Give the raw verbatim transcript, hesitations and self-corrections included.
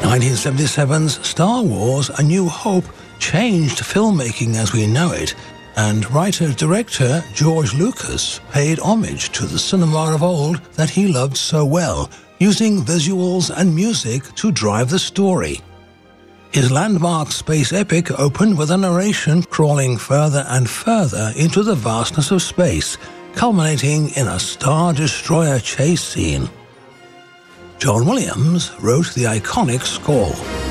nineteen seventy-seven's Star Wars: A New Hope changed filmmaking as we know it, and writer-director George Lucas paid homage to the cinema of old that he loved so well, using visuals and music to drive the story. His landmark space epic opened with a narration crawling further and further into the vastness of space, culminating in a Star Destroyer chase scene. John Williams wrote the iconic score.